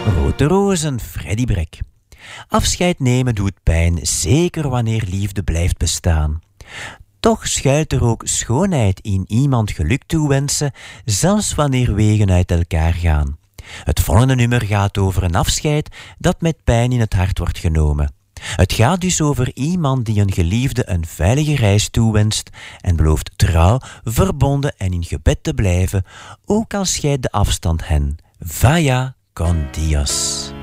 Rote rozen, Freddy Brek. Afscheid nemen doet pijn, zeker wanneer liefde blijft bestaan. Toch schuilt er ook schoonheid in iemand geluk toewensen, zelfs wanneer wegen uit elkaar gaan. Het volgende nummer gaat over een afscheid dat met pijn in het hart wordt genomen. Het gaat dus over iemand die een geliefde een veilige reis toewenst en belooft trouw, verbonden en in gebed te blijven, ook al scheidt de afstand hen. Vaya con Dios.